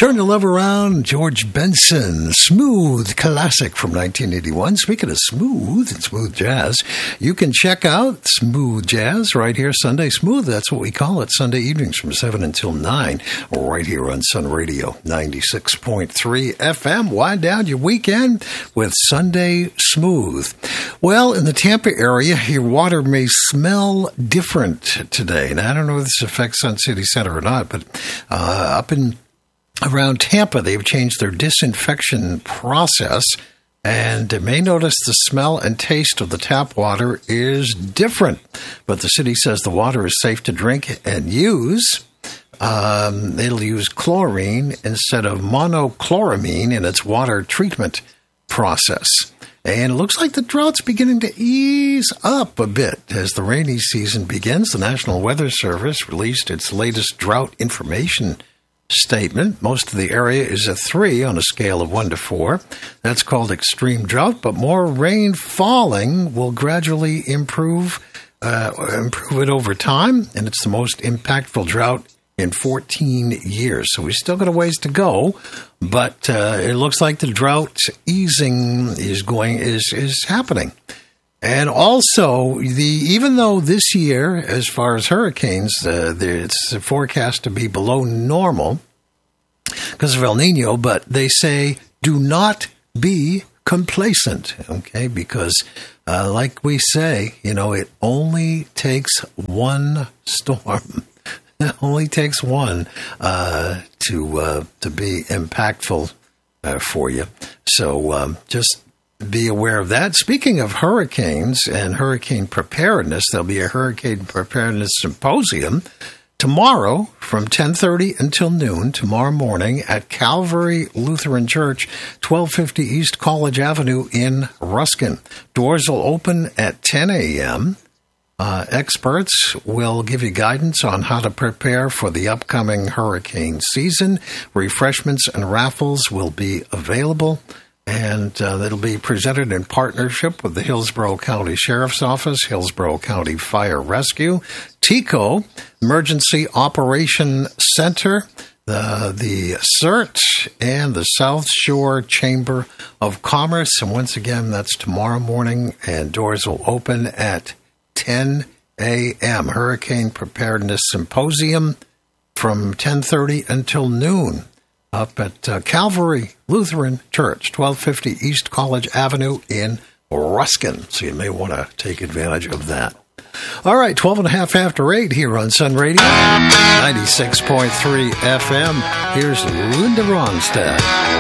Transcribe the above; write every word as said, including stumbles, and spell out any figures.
Turn Your Love Around, George Benson, smooth classic from nineteen eighty-one. Speaking of smooth and smooth jazz, you can check out Smooth Jazz right here, Sunday Smooth. That's what we call it, Sunday evenings from seven until nine, right here on Sun Radio ninety-six point three F M. Wind down your weekend with Sunday Smooth. Well, in the Tampa area, your water may smell different today. Now, I don't know if this affects Sun City Center or not, but uh, up in around Tampa, they've changed their disinfection process, and you may notice the smell and taste of the tap water is different. But the city says the water is safe to drink and use. Um, it'll use chlorine instead of monochloramine in its water treatment process. And it looks like the drought's beginning to ease up a bit as the rainy season begins. The National Weather Service released its latest drought information statement. Most of the area is a three on a scale of one to four. That's called extreme drought, but more rain falling will gradually improve, uh, improve it over time, and it's the most impactful drought in fourteen years. So we still got a ways to go, but uh, it looks like the drought easing is going is is happening. And also, the even though this year, as far as hurricanes, uh, it's forecast to be below normal because of El Nino, but they say do not be complacent, okay? Because uh, like we say, you know, it only takes one storm. It only takes one uh, to uh, to be impactful uh, for you. So um, just be aware of that. Speaking of hurricanes and hurricane preparedness, there'll be a hurricane preparedness symposium tomorrow from ten thirty until noon, tomorrow morning at Calvary Lutheran Church, twelve fifty East College Avenue in Ruskin. Doors will open at ten a.m. Uh, experts will give you guidance on how to prepare for the upcoming hurricane season. Refreshments and raffles will be available. And uh, it'll be presented in partnership with the Hillsborough County Sheriff's Office, Hillsborough County Fire Rescue, TECO, Emergency Operation Center, the, the C E R T, and the South Shore Chamber of Commerce. And once again, that's tomorrow morning, and doors will open at ten a.m. Hurricane Preparedness Symposium from ten thirty until noon. Up at uh, Calvary Lutheran Church, twelve fifty East College Avenue in Ruskin. So you may want to take advantage of that. All right, twelve and a half after eight here on Sun Radio, ninety-six point three F M. Here's Linda Ronstadt.